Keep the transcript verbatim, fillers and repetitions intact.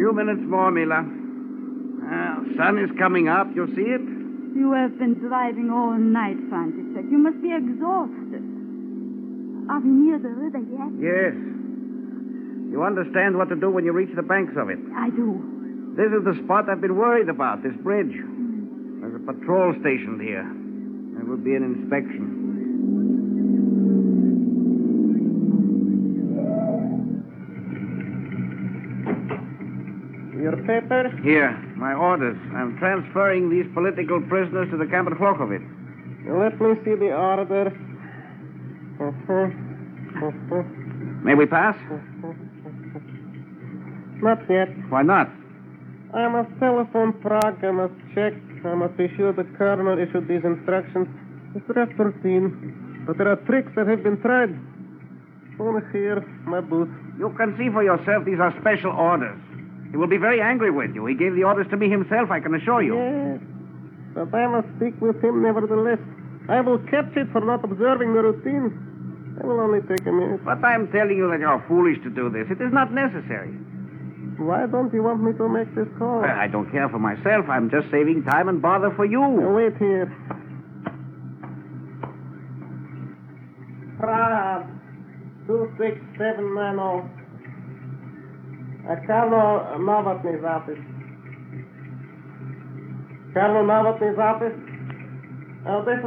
few minutes more, Mila. Uh, sun is coming up. You see it? You have been driving all night, František. You must be exhausted. Are we near the river yet? Yes. You understand what to do when you reach the banks of it. I do. This is the spot I've been worried about, this bridge. There's a patrol stationed here. There will be an inspection. Your paper? Here, my orders. I'm transferring these political prisoners to the camp at Khlokovit. Let me see the order. Uh-huh. Uh-huh. May we pass? Not yet. Why not? I must telephone Prague. I must check. I must be sure the colonel issued these instructions. It's just routine. But there are tricks that have been tried. Only here, my booth. You can see for yourself these are special orders. He will be very angry with you. He gave the orders to me himself, I can assure you. Yes, but I must speak with him nevertheless. I will catch it for not observing the routine. It will only take a minute. But I'm telling you that you're foolish to do this. It is not necessary. Why don't you want me to make this call? Well, I don't care for myself. I'm just saving time and bother for you. Now, wait here. Prague, two six seven nine zero. Colonel Novotny's office. Colonel Novotny's office? Oh, this